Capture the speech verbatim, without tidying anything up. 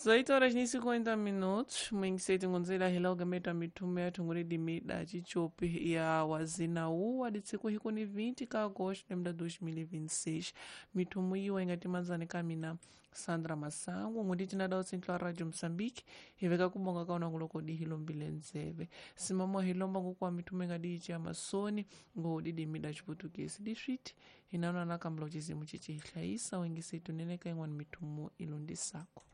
dezoito horas e cinquenta minutos, mwingiseti ngunzira hiloga meta mitume yathu nguri dimida chichopi ya wazina uwa ditsiku hikuni vinte ka agosto demda dois mil e vinte e seis. Mitumu iwa ingati manzani kamina Sandra Masango ngudi tinada utsintlo Radio Msambiki hiveka kubonga kauna nguloko di hilombile nzeve simamo hilomba ngukwa mitume ngadi ichi ya masoni ngudi dimida chiputukesi dishwiti hinano anakambla uchizimu chichi hilaisa wengiseti uneneka ingwani mitumu ilundi sako.